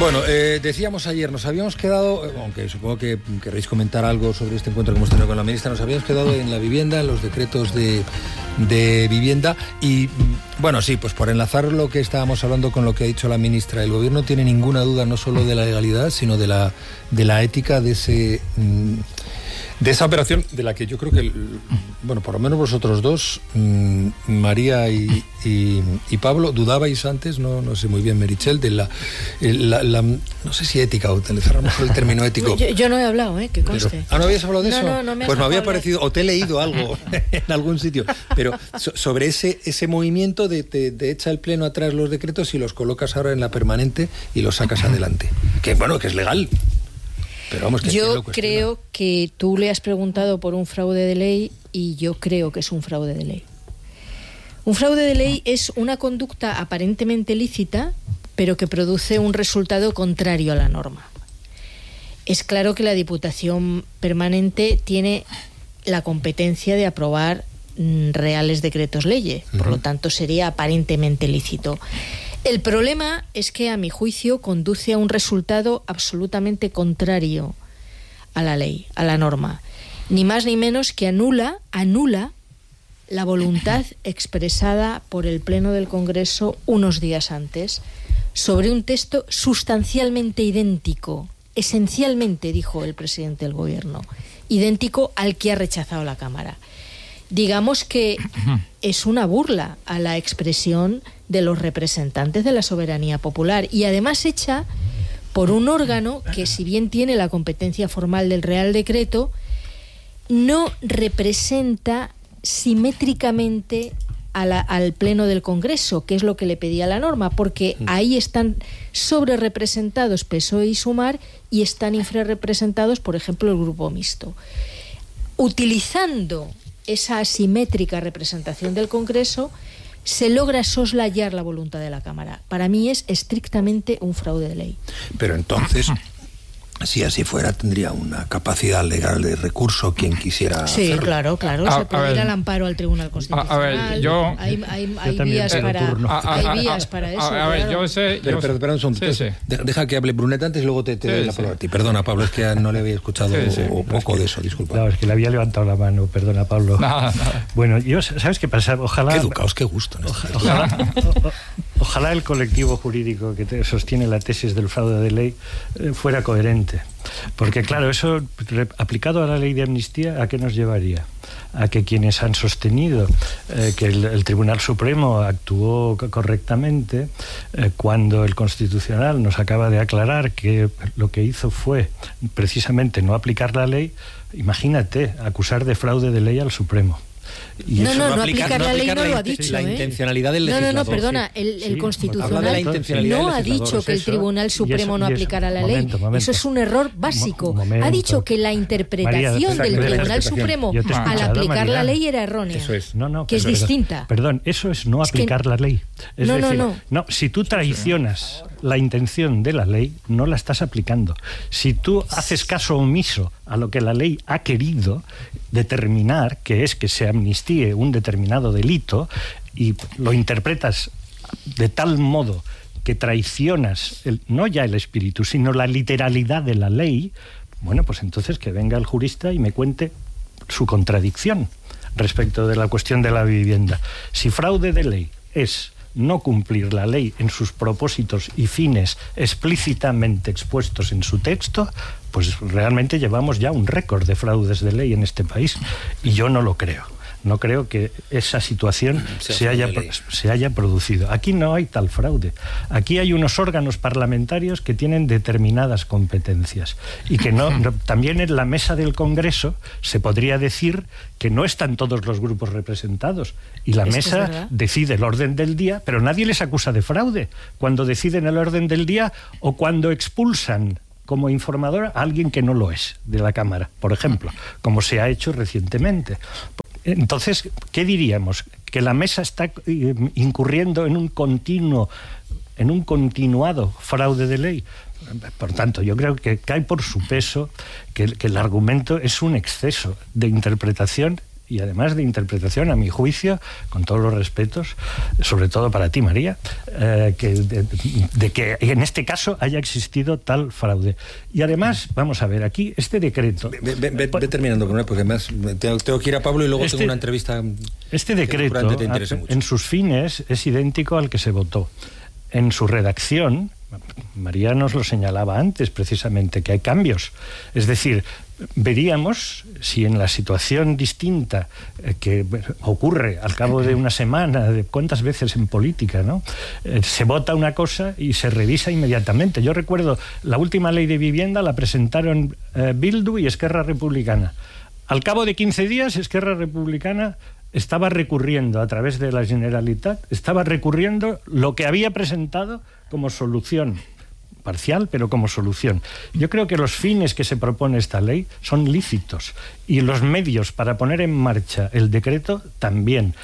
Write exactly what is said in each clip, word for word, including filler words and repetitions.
Bueno, eh, decíamos ayer, nos habíamos quedado, aunque supongo que querréis comentar algo sobre este encuentro que hemos tenido con la ministra, nos habíamos quedado en la vivienda, en los decretos de, de vivienda y, bueno, sí, pues por enlazar lo que estábamos hablando con lo que ha dicho la ministra, el gobierno tiene ninguna duda no solo de la legalidad, sino de la, de la ética de ese... Mmm, de esa operación, de la que yo creo que, bueno, por lo menos vosotros dos, mmm, María y, y, y Pablo, dudabais antes, no, no sé muy bien, Meritxell, de la, la, la, no sé si ética, o utilizar a lo mejor el término ético. Yo, yo no he hablado, ¿eh? Que conste. Pero, ¿ah, no habías hablado de no, eso? No, no me pues me había hablar. parecido, o te he leído algo en algún sitio, pero so, sobre ese, ese movimiento de, de, de echa el pleno atrás los decretos y los colocas ahora en la permanente y los sacas adelante. Que bueno, que es legal. Pero vamos, que yo creo que tú le has preguntado por un fraude de ley y yo creo que es un fraude de ley. Un fraude de ley es una conducta aparentemente lícita, pero que produce un resultado contrario a la norma. Es claro que la Diputación Permanente tiene la competencia de aprobar mm, reales decretos leyes, por uh-huh. lo tanto sería aparentemente lícito. El problema es que, a mi juicio, conduce a un resultado absolutamente contrario a la ley, a la norma. Ni más ni menos que anula, anula la voluntad expresada por el Pleno del Congreso unos días antes sobre un texto sustancialmente idéntico, esencialmente, dijo el presidente del Gobierno, idéntico al que ha rechazado la Cámara. Digamos que es una burla a la expresión de los representantes de la soberanía popular y además hecha por un órgano que, si bien tiene la competencia formal del Real Decreto, no representa simétricamente a la, al Pleno del Congreso, que es lo que le pedía la norma, porque ahí están sobre representados P S O E y Sumar y están infrarrepresentados, por ejemplo, el Grupo Mixto. Utilizando esa asimétrica representación del Congreso, se logra soslayar la voluntad de la Cámara. Para mí es estrictamente un fraude de ley. Pero entonces, si así fuera, tendría una capacidad legal de recurso quien quisiera sí, hacerlo. claro, claro. A, se puede ir al amparo al Tribunal Constitucional. A, a ver, yo... Hay, hay, hay vías, para, a, hay a, vías a, para eso. A, a ver, claro. yo sé... Pero, yo pero, pero un segundo. sí, sí. Deja que hable Brunet antes y luego te, te sí, doy la sí. palabra a ti. Perdona, Pablo, es que no le había escuchado sí, sí. o poco de eso, disculpa. No, es que le había levantado la mano, perdona, Pablo. Nada, nada. Bueno, yo, ¿sabes qué pasa? Ojalá... Qué educados, qué gusto. ¿No? Ojalá, ojalá, o, o, ojalá el colectivo jurídico que te sostiene la tesis del fraude de ley eh, fuera coherente. Porque, claro, eso aplicado a la ley de amnistía, ¿a qué nos llevaría? A que quienes han sostenido eh, que el, el Tribunal Supremo actuó correctamente eh, cuando el Constitucional nos acaba de aclarar que lo que hizo fue precisamente no aplicar la ley, imagínate, acusar de fraude de ley al Supremo. Y no, no, no, no aplicar, aplicar la ley no lo ha dicho. La ¿eh? intencionalidad del legislador. No, no, no, perdona, el, el sí, Constitucional la no ha dicho que el Tribunal Supremo eso, no aplicara la ley. Momento, momento. Eso es un error básico. Momento. Ha dicho que la interpretación María, del Tribunal interpretación. Supremo al aplicar María. la ley era errónea. Eso es. No, no, que es perdón, distinta. Perdón, eso es no aplicar es que... la ley. Es no, decir, no, no. no, si tú traicionas la intención de la ley, no la estás aplicando. Si tú haces caso omiso a lo que la ley ha querido determinar, que es que se amnistíe un determinado delito, y lo interpretas de tal modo que traicionas el, no ya el espíritu, sino la literalidad de la ley, bueno, pues entonces que venga el jurista y me cuente su contradicción respecto de la cuestión de la vivienda. Si fraude de ley es no cumplir la ley en sus propósitos y fines explícitamente expuestos en su texto, pues realmente llevamos ya un récord de fraudes de ley en este país, y yo no lo creo. No creo que esa situación se, se, haya, se haya producido. Aquí no hay tal fraude. Aquí hay unos órganos parlamentarios que tienen determinadas competencias y que no, no también en la mesa del Congreso se podría decir que no están todos los grupos representados y la es mesa decide el orden del día, pero nadie les acusa de fraude cuando deciden el orden del día o cuando expulsan como informador a alguien que no lo es de la Cámara, por ejemplo, como se ha hecho recientemente. Entonces, ¿qué diríamos? ¿Que la mesa está incurriendo en un continuo, en un continuado fraude de ley? Por tanto, yo creo que cae por su peso que, que el argumento es un exceso de interpretación y además de interpretación, a mi juicio, con todos los respetos, sobre todo para ti, María, eh, que de, de que en este caso haya existido tal fraude. Y además, vamos a ver, aquí este decreto... Ve, ve, ve, ve terminando con él, porque además tengo, tengo que ir a Pablo y luego este, tengo una entrevista. Este decreto, en sus fines, es idéntico al que se votó. En su redacción, María nos lo señalaba antes, precisamente, que hay cambios. Es decir, veríamos si en la situación distinta eh, que ocurre al cabo de una semana, de cuántas veces en política, ¿no? Eh, se vota una cosa y se revisa inmediatamente. Yo recuerdo la última ley de vivienda la presentaron eh, Bildu y Esquerra Republicana. Al cabo de quince días, Esquerra Republicana estaba recurriendo a través de la Generalitat, estaba recurriendo lo que había presentado como solución parcial, pero como solución. Yo creo que los fines que se propone esta ley son lícitos y los medios para poner en marcha el decreto también.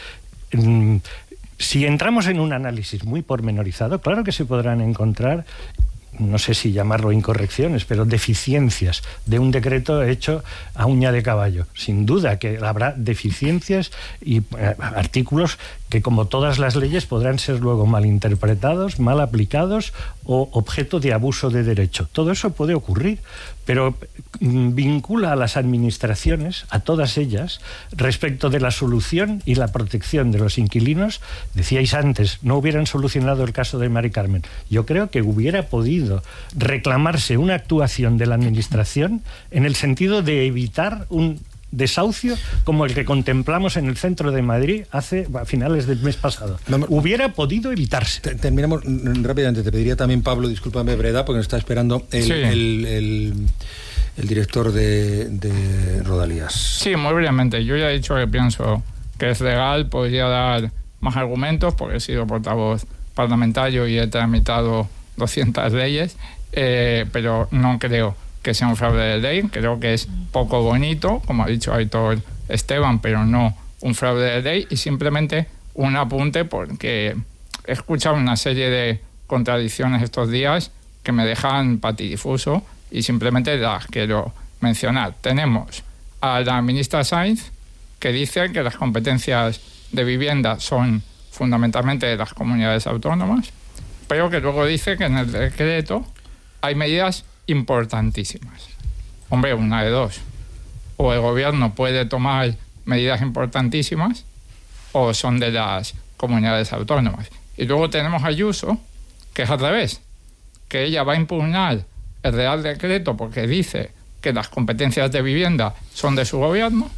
Si entramos en un análisis muy pormenorizado, claro que se podrán encontrar, no sé si llamarlo incorrecciones, pero deficiencias de un decreto hecho a uña de caballo. Sin duda que habrá deficiencias y eh, artículos que, como todas las leyes, podrán ser luego mal interpretados, mal aplicados o objeto de abuso de derecho. Todo eso puede ocurrir, pero mm, vincula a las administraciones, a todas ellas, respecto de la solución y la protección de los inquilinos. Decíais antes, no hubieran solucionado el caso de Mari Carmen. Yo creo que hubiera podido reclamarse una actuación de la administración en el sentido de evitar un desahucio como el que contemplamos en el centro de Madrid hace a finales del mes pasado. Vamos, hubiera podido evitarse. Terminamos rápidamente. Te pediría también, Pablo, discúlpame, brevedad, porque nos está esperando el, sí. el, el, el director de, de Rodalías. Sí, muy brevemente. Yo ya he dicho que pienso que es legal, podría dar más argumentos, porque he sido portavoz parlamentario y he tramitado doscientas leyes, eh, pero no creo que sea un fraude de ley. Creo que es poco bonito, como ha dicho Aitor Esteban, pero no un fraude de ley, y simplemente un apunte porque he escuchado una serie de contradicciones estos días que me dejan patidifuso y simplemente las quiero mencionar. Tenemos a la ministra Sainz, que dice que las competencias de vivienda son fundamentalmente de las comunidades autónomas, pero que luego dice que en el decreto hay medidas importantísimas. Hombre, una de dos. O el gobierno puede tomar medidas importantísimas o son de las comunidades autónomas. Y luego tenemos a Ayuso, que es al revés, que ella va a impugnar el Real Decreto porque dice que las competencias de vivienda son de su gobierno.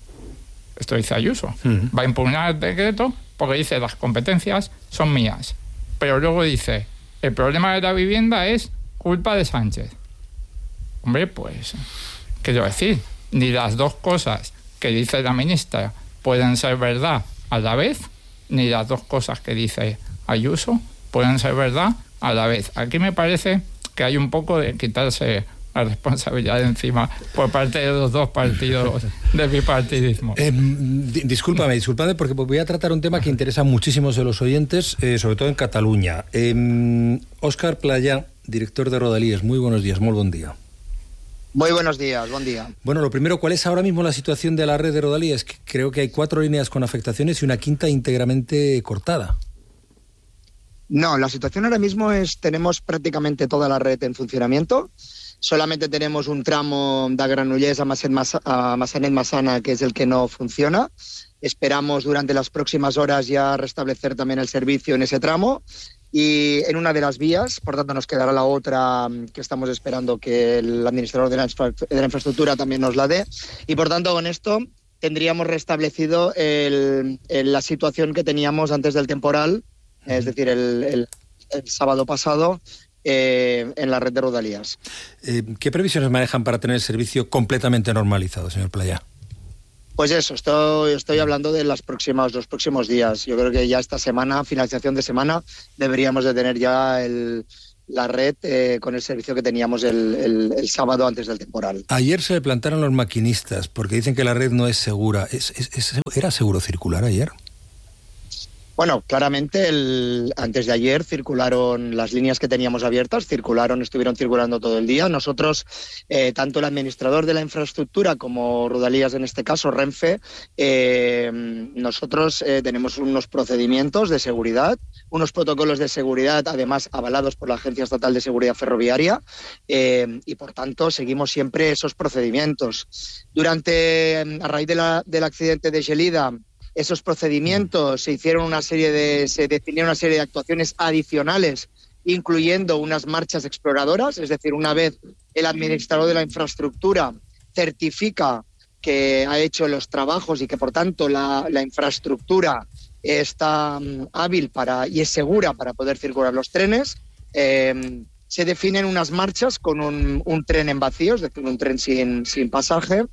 Esto dice Ayuso. Uh-huh. Va a impugnar el decreto porque dice las competencias son mías. Pero luego dice, el problema de la vivienda es culpa de Sánchez. Hombre, pues, ¿qué quiero decir? Ni las dos cosas que dice la ministra pueden ser verdad a la vez, ni las dos cosas que dice Ayuso pueden ser verdad a la vez. Aquí me parece que hay un poco de quitarse la responsabilidad de encima por parte de los dos partidos del bipartidismo. Eh, discúlpame, discúlpame, porque voy a tratar un tema que interesa a muchísimos de los oyentes, eh, sobre todo en Cataluña. Eh, Óscar Playà, director de Rodalías, muy buenos días, muy buen día. Muy buenos días, buen día. Bueno, lo primero, ¿cuál es ahora mismo la situación de la red de Rodalías? Creo que hay cuatro líneas con afectaciones y una quinta íntegramente cortada. No, la situación ahora mismo es, tenemos prácticamente toda la red en funcionamiento. Solamente tenemos un tramo de Granollers a Massanet-Massana, que es el que no funciona. Esperamos durante las próximas horas ya restablecer también el servicio en ese tramo y en una de las vías. Por tanto, nos quedará la otra que estamos esperando que el administrador de la, infra- de la infraestructura también nos la dé. Y por tanto, con esto tendríamos restablecido el, el, la situación que teníamos antes del temporal, uh-huh. es decir, el, el, el sábado pasado, Eh, en la red de Rodalías. Eh, ¿Qué previsiones manejan para tener el servicio completamente normalizado, señor Playà? Pues eso, estoy, estoy hablando de las próximas, los próximos días. Yo creo que ya esta semana, finalización de semana, deberíamos de tener ya el, la red eh, con el servicio que teníamos el, el, el sábado antes del temporal. Ayer se le plantaron los maquinistas porque dicen que la red no es segura. ¿Es, es, es, ¿Era seguro circular ayer? Bueno, claramente el, antes de ayer circularon las líneas que teníamos abiertas, circularon, estuvieron circulando todo el día. Nosotros, eh, tanto el administrador de la infraestructura como Rodalías, en este caso Renfe, eh, nosotros eh, tenemos unos procedimientos de seguridad, unos protocolos de seguridad, además avalados por la Agencia Estatal de Seguridad Ferroviaria, eh, y por tanto seguimos siempre esos procedimientos. Durante, a raíz de la, del accidente de Gelida, esos procedimientos se hicieron una serie de, se definieron una serie de actuaciones adicionales, incluyendo unas marchas exploradoras, es decir, una vez el administrador de la infraestructura certifica que ha hecho los trabajos y que por tanto la, la infraestructura está um, hábil para, y es segura para poder circular los trenes, eh, se definen unas marchas con un, un tren en vacío, es decir, un tren sin, sin pasaje,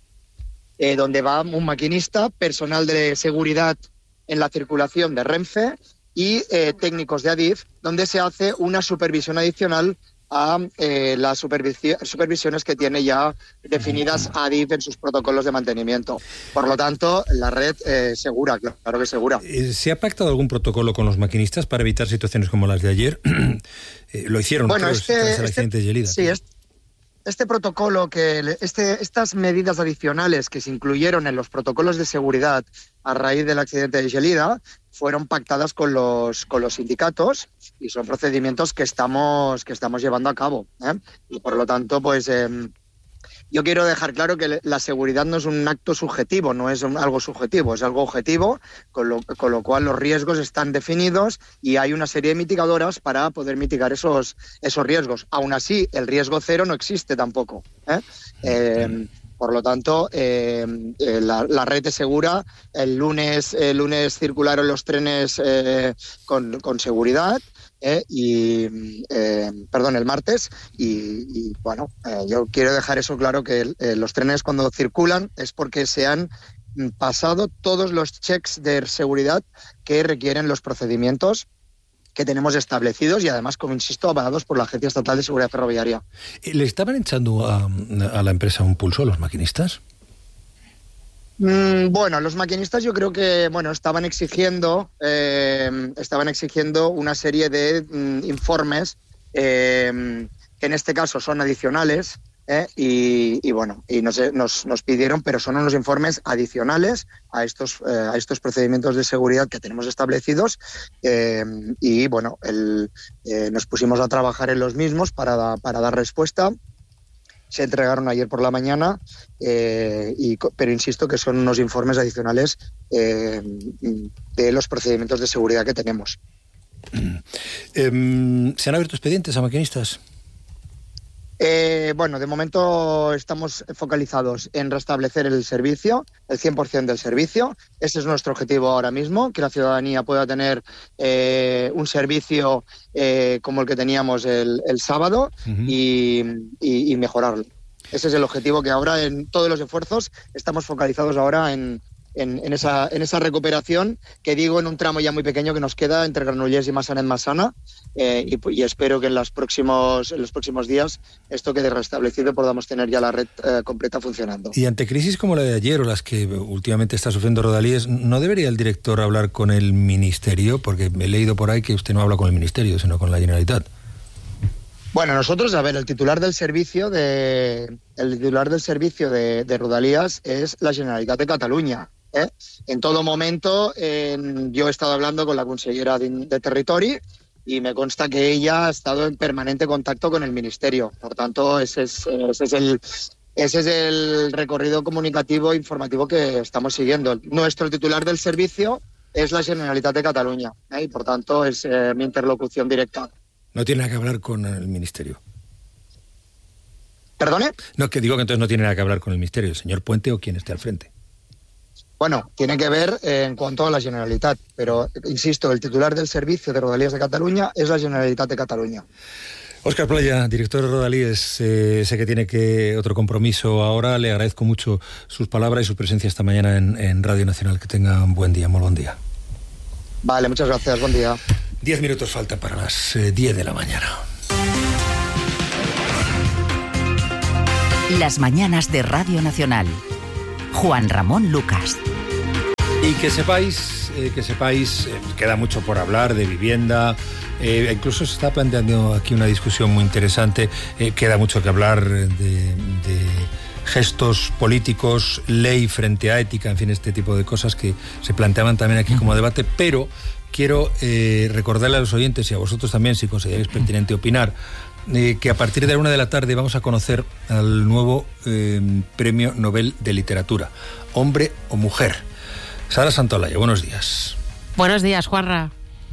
Eh, donde va un maquinista, personal de seguridad en la circulación de Renfe y eh, técnicos de Adif, donde se hace una supervisión adicional a eh, las supervisi- supervisiones que tiene ya definidas Adif en sus protocolos de mantenimiento. Por lo tanto, la red eh, segura, claro que segura. ¿Se ha pactado algún protocolo con los maquinistas para evitar situaciones como las de ayer? eh, lo hicieron bueno, tras, este, tras el accidente este, de Gelida. Sí, este, Este protocolo, que este, estas medidas adicionales que se incluyeron en los protocolos de seguridad a raíz del accidente de Gelida fueron pactadas con los, con los sindicatos y son procedimientos que estamos, que estamos llevando a cabo, ¿eh? Y por lo tanto, pues eh, yo quiero dejar claro que la seguridad no es un acto subjetivo, no es un, algo subjetivo, es algo objetivo, con lo, con lo cual los riesgos están definidos y hay una serie de mitigadoras para poder mitigar esos, esos riesgos. Aún así, el riesgo cero no existe tampoco, ¿eh? Eh, por lo tanto, eh, eh, la, la red es segura. El lunes, el lunes circularon los trenes eh, con, con seguridad. Eh, y eh, perdón, el martes y, y bueno, eh, yo quiero dejar eso claro, que eh, los trenes cuando circulan es porque se han pasado todos los checks de seguridad que requieren los procedimientos que tenemos establecidos y además, como insisto, avalados por la Agencia Estatal de Seguridad Ferroviaria. ¿Le estaban echando a, a la empresa un pulso a los maquinistas? Mm, bueno, los maquinistas yo creo que bueno estaban exigiendo eh, estaban exigiendo una serie de mm, informes eh, que en este caso son adicionales eh, y, y bueno y nos, nos, nos pidieron, pero son unos informes adicionales a estos eh, a estos procedimientos de seguridad que tenemos establecidos eh, y bueno el, eh, nos pusimos a trabajar en los mismos para, para dar respuesta. Se entregaron ayer por la mañana, eh, y, pero insisto que son unos informes adicionales eh, de los procedimientos de seguridad que tenemos. Eh, ¿Se han abierto expedientes a maquinistas? Eh, bueno, de momento estamos focalizados en restablecer el servicio, el cien por ciento del servicio. Ese es nuestro objetivo ahora mismo, que la ciudadanía pueda tener eh, un servicio eh, como el que teníamos el, el sábado uh-huh. y, y, y mejorarlo. Ese es el objetivo, que ahora en todos los esfuerzos estamos focalizados ahora en, en, en, esa, en esa recuperación, que digo en un tramo ya muy pequeño que nos queda entre Granollers y Massanet-Massana. Eh, y, y espero que en los próximos en los próximos días esto quede restablecido y podamos tener ya la red eh, completa funcionando. Y ante crisis como la de ayer o las que últimamente está sufriendo Rodalíes, ¿no debería el director hablar con el Ministerio? Porque he leído por ahí que usted no habla con el Ministerio, sino con la Generalitat. Bueno, nosotros, a ver, el titular del servicio de el titular del servicio de, de Rodalías es la Generalitat de Cataluña. ¿eh? En todo momento eh, yo he estado hablando con la consellera de, de Territori y me consta que ella ha estado en permanente contacto con el Ministerio. Por tanto, ese es, ese es el ese es el recorrido comunicativo e informativo que estamos siguiendo. Nuestro titular del servicio es la Generalitat de Cataluña, ¿eh? y por tanto es eh, mi interlocución directa. No tiene nada que hablar con el Ministerio. ¿Perdone? No, que digo que entonces no tiene nada que hablar con el Ministerio, el señor Puente o quien esté al frente. Bueno, tiene que ver eh, en cuanto a la Generalitat, pero, insisto, el titular del servicio de Rodalías de Cataluña es la Generalitat de Cataluña. Óscar Playa, director de Rodalíes, eh, sé que tiene que otro compromiso ahora, le agradezco mucho sus palabras y su presencia esta mañana en, en Radio Nacional. Que tenga un buen día, muy buen día. Vale, muchas gracias, buen día. Diez minutos faltan para las eh, diez de la mañana. Las mañanas de Radio Nacional. Juan Ramón Lucas. Y que sepáis, eh, que sepáis, eh, queda mucho por hablar de vivienda, eh, incluso se está planteando aquí una discusión muy interesante, eh, queda mucho que hablar de, de gestos políticos, ley frente a ética, en fin, este tipo de cosas que se planteaban también aquí como debate, pero quiero eh, recordarle a los oyentes y a vosotros también, si consideráis pertinente opinar, eh, que a partir de la una de la tarde vamos a conocer al nuevo eh, Premio Nobel de Literatura, hombre o mujer. Sara Santolaya, buenos días. Buenos días, Juanra.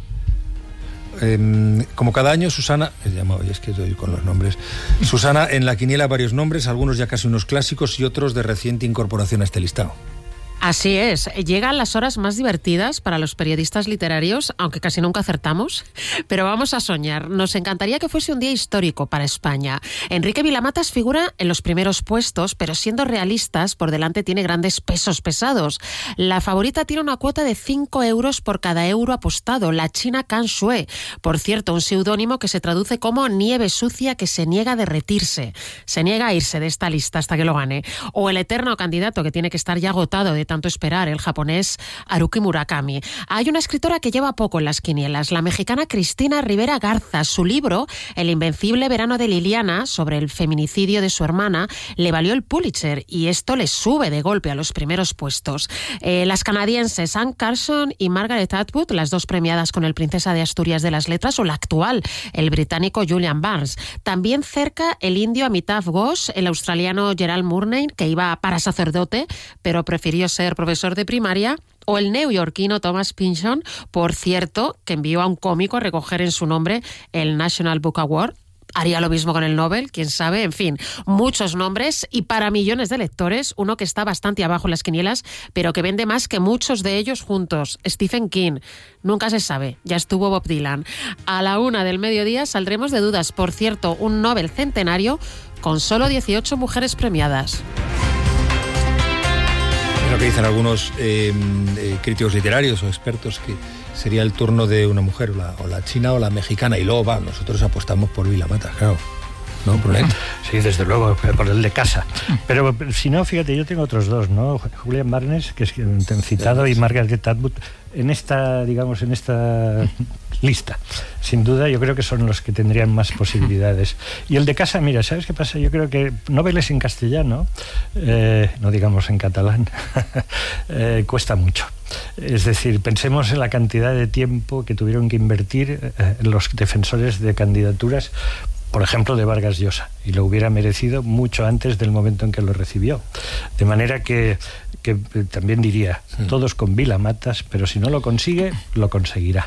Eh, como cada año, Susana, he llamado, y es que estoy con los nombres. Susana, en la quiniela varios nombres, algunos ya casi unos clásicos y otros de reciente incorporación a este listado. Así es, llegan las horas más divertidas para los periodistas literarios, aunque casi nunca acertamos, pero vamos a soñar. Nos encantaría que fuese un día histórico para España. Enrique Vilamatas figura en los primeros puestos, pero siendo realistas, por delante tiene grandes pesos pesados. La favorita tiene una cuota de cinco euros por cada euro apostado, la china Can Shui. Por cierto, un seudónimo que se traduce como nieve sucia que se niega a derretirse. Se niega a irse de esta lista hasta que lo gane. O el eterno candidato que tiene que estar ya agotado de tanto esperar, el japonés Haruki Murakami. Hay una escritora que lleva poco en las quinielas, la mexicana Cristina Rivera Garza. Su libro, El invencible verano de Liliana, sobre el feminicidio de su hermana, le valió el Pulitzer y esto le sube de golpe a los primeros puestos. Eh, las canadienses Anne Carson y Margaret Atwood, las dos premiadas con el Princesa de Asturias de las Letras, o la actual, el británico Julian Barnes. También cerca el indio Amitav Ghosh, el australiano Gerald Murnane, que iba para sacerdote, pero prefirió ser profesor de primaria, o el neoyorquino Thomas Pynchon, por cierto, que envió a un cómico a recoger en su nombre el National Book Award. Haría lo mismo con el Nobel, quién sabe, en fin, muchos nombres y para millones de lectores, uno que está bastante abajo en las quinielas, pero que vende más que muchos de ellos juntos, Stephen King. Nunca se sabe, ya estuvo Bob Dylan. A la una del mediodía saldremos de dudas, por cierto, un Nobel centenario con solo dieciocho mujeres premiadas. Lo que dicen algunos eh, eh, críticos literarios o expertos, que sería el turno de una mujer, o la, o la china o la mexicana, y luego va, nosotros apostamos por Vilamatas, claro. ¿No, Brunet? Sí, desde luego, por el de casa. Pero si no, fíjate, yo tengo otros dos, ¿no? Julian Barnes, que es quien te han citado, y Margaret Atwood, en esta, digamos, en esta lista. Sin duda, yo creo que son los que tendrían más posibilidades. Y el de casa, mira, ¿sabes qué pasa? Yo creo que noveles en castellano, eh, no digamos en catalán, eh, cuesta mucho. Es decir, pensemos en la cantidad de tiempo que tuvieron que invertir eh, los defensores de candidaturas, por ejemplo, de Vargas Llosa, y lo hubiera merecido mucho antes del momento en que lo recibió. De manera que, que también diría, sí, todos con Vilamatas, pero si no lo consigue, lo conseguirá.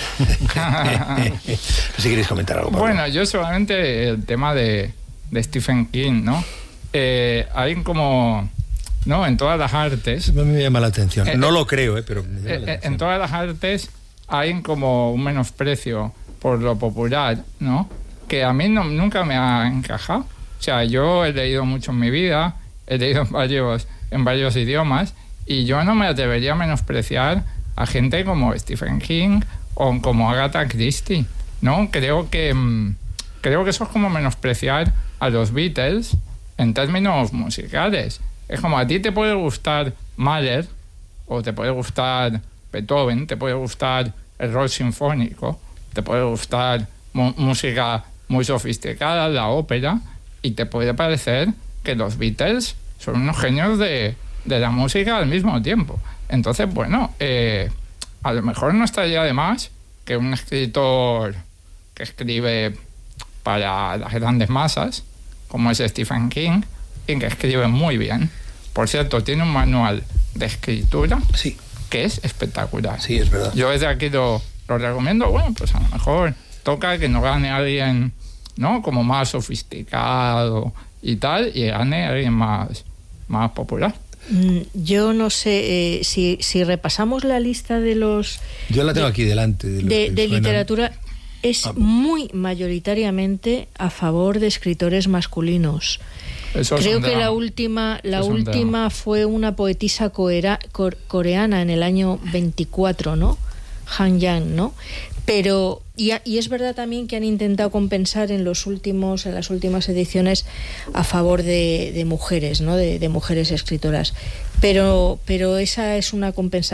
Si queréis comentar algo, Pablo. Bueno, yo solamente el tema de, de Stephen King, ¿no? Eh, hay como, ¿no? En todas las artes... No me llama la atención. Eh, no eh, lo creo, eh, pero me llama la eh, atención. En todas las artes hay como un menosprecio por lo popular, ¿no? Que a mí no, nunca me ha encajado. O sea, yo he leído mucho en mi vida, he leído en varios, en varios idiomas, y yo no me atrevería a menospreciar a gente como Stephen King o como Agatha Christie, ¿no? Creo que, creo que eso es como menospreciar a los Beatles en términos musicales. Es como, a ti te puede gustar Mahler, o te puede gustar Beethoven, te puede gustar el rock sinfónico, te puede gustar mu- música muy sofisticada, la ópera, y te puede parecer que los Beatles son unos genios de, de la música al mismo tiempo. Entonces, bueno, eh, a lo mejor no estaría de más que un escritor que escribe para las grandes masas, como es Stephen King, y que escribe muy bien. Por cierto, tiene un manual de escritura, sí, que es espectacular. Sí, es verdad. Yo desde aquí lo, lo recomiendo. Bueno, pues a lo mejor toca que no gane alguien, ¿no? Como más sofisticado y tal, y gane alguien más, más popular. Yo no sé, eh, si, si repasamos la lista de los... Yo la tengo de, aquí delante. De, los de, que de suenan. literatura, es Ah. muy mayoritariamente a favor de escritores masculinos. Eso es Creo un que drama. la última, la Es un última drama. fue una poetisa coera, cor, coreana en el año veinticuatro, ¿no? Han Yang, ¿no? Pero y, a, y es verdad también que han intentado compensar en los últimos, en las últimas ediciones a favor de, de mujeres, ¿no? De, de mujeres escritoras. Pero, pero esa es una compensación.